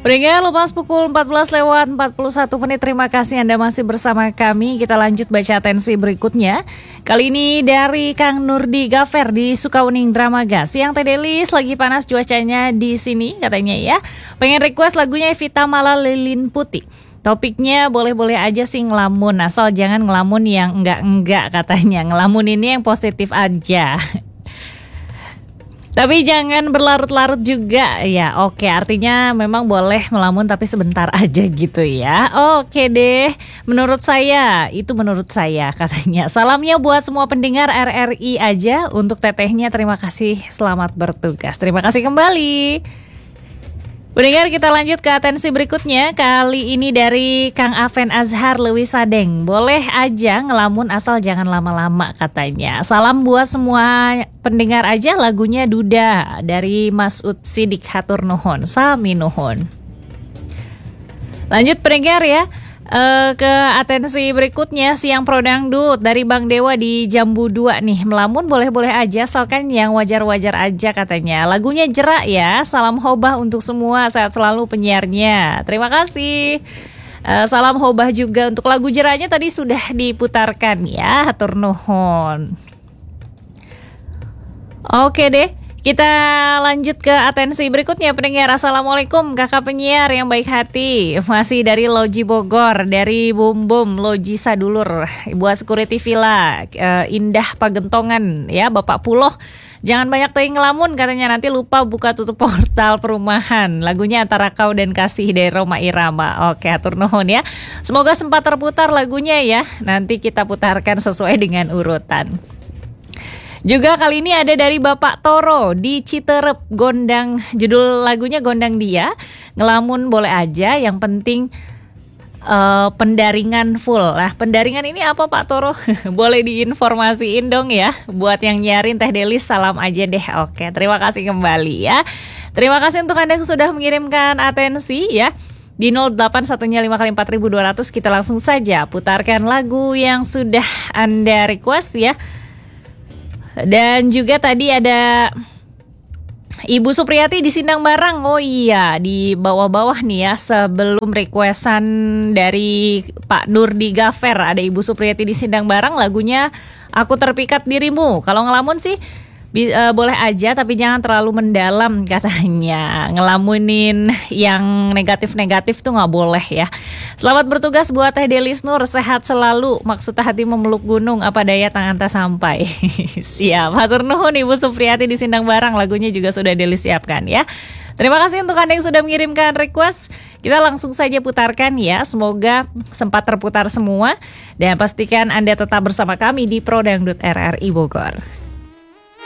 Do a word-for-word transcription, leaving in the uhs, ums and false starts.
Pendengar, lepas pukul empat belas lewat empat puluh satu menit, terima kasih Anda masih bersama kami. Kita lanjut baca atensi berikutnya. Kali ini dari Kang Nurdi Gafer di Sukauning Dramaga. Siang Teh Delis, lagi panas cuacanya di sini katanya ya. Pengen request lagunya Evita Mala Lilin Putih. Topiknya boleh-boleh aja sih ngelamun, asal jangan ngelamun yang enggak-enggak katanya. Ngelamun ini yang positif aja. Tapi jangan berlarut-larut juga ya. Oke, artinya memang boleh melamun tapi sebentar aja gitu ya. Oke deh, menurut saya, itu menurut saya katanya. Salamnya buat semua pendengar R R I aja. Untuk tetehnya terima kasih, selamat bertugas. Terima kasih kembali. Pendengar, kita lanjut ke atensi berikutnya. Kali ini dari Kang Aven Azhar Lewis Sadeng. Boleh aja ngelamun asal jangan lama-lama katanya. Salam buat semua pendengar aja, lagunya Duda dari Mas Ud Sidik hatur nuhun. Sami nuhun. Lanjut pendengar ya. Uh, ke atensi berikutnya, Siang Pro Dangdut dari Bang Dewa di Jambu dua nih. Melamun boleh-boleh aja, asalkan yang wajar-wajar aja katanya. Lagunya Jerak ya. Salam hobah untuk semua, sehat selalu penyiarnya. Terima kasih. Uh, salam hobah juga untuk lagu Jeraknya tadi sudah diputarkan ya. Hatur nuhun. Oke deh. Kita lanjut ke atensi berikutnya pendengar. Assalamualaikum kakak penyiar yang baik hati. Masih dari Loji Bogor, dari Bum Bum Loji Sadulur. Buat security villa uh, Indah Pagentongan ya Bapak Puloh. Jangan banyak teuing ngelamun katanya, nanti lupa buka tutup portal perumahan. Lagunya Antara Kau dan Kasih dari Roma Irama. Oke, atur nuhun ya. Semoga sempat terputar lagunya ya. Nanti kita putarkan sesuai dengan urutan. Juga kali ini ada dari Bapak Toro di Citerep, Gondang, judul lagunya Gondang Dia. Ngelamun boleh aja, yang penting uh, pendaringan full. Nah, pendaringan ini apa Pak Toro? Boleh diinformasiin dong ya. Buat yang nyarin Teh Delis, salam aja deh. Oke, terima kasih kembali ya. Terima kasih untuk Anda yang sudah mengirimkan atensi ya. Di nol delapan satu lima kali empat ribu dua ratus kita langsung saja putarkan lagu yang sudah Anda request ya. Dan juga tadi ada Ibu Supriyati di Sindang Barang. Oh iya, di bawah-bawah nih ya, sebelum requestan dari Pak Nurdi Gafer, ada Ibu Supriyati di Sindang Barang, lagunya Aku Terpikat Dirimu. Kalau ngelamun sih bi- uh, boleh aja, tapi jangan terlalu mendalam katanya. Ngelamunin yang negatif-negatif tuh gak boleh ya. Selamat bertugas buat Teh Delis Nur, sehat selalu. Maksud hati memeluk gunung, apa daya tangan tak sampai. Siap, hatur nuhun Ibu Supriyati di Sindang Barang, lagunya juga sudah Delis siapkan ya. Terima kasih untuk Anda yang sudah mengirimkan request. Kita langsung saja putarkan ya. Semoga sempat terputar semua. Dan pastikan Anda tetap bersama kami di Pro Dangdut R R I Bogor.